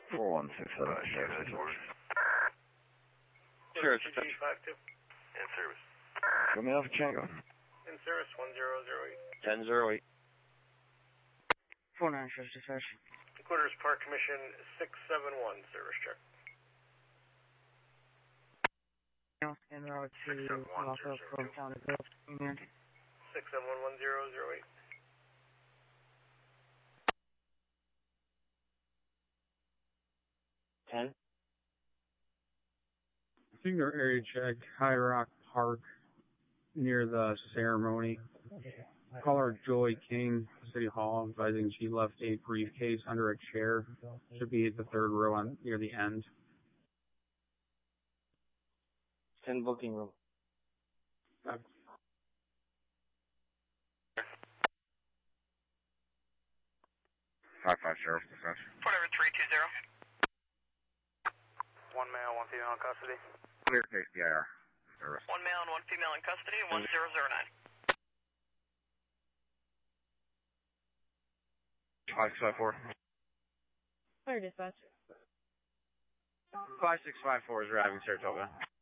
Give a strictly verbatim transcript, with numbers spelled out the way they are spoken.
four one six seven. Uh, Sheriff, that's orders. Sheriff, G five two. In service. Let me off Chango. In service, one zero zero eight. ten zero eight. four nine, Sheriff Dispatch. Quarters Park Commission six seven one, service check. En route to Rockwell from County Bill. six seven one one zero zero eight. ten. I think they're area check, High Rock Park, near the ceremony. Caller Joy King, City Hall, advising she left a briefcase under a chair. Should be at the third row on near the end. ten booking room. Uh, five five, Sheriff Dispatch. Whatever, three two zero. One male, one female in custody. Clear case, D I R. Service. One male and one female in custody, one zero zero nine. five six five four. Fire Dispatch. five six five four is arriving Saratoga.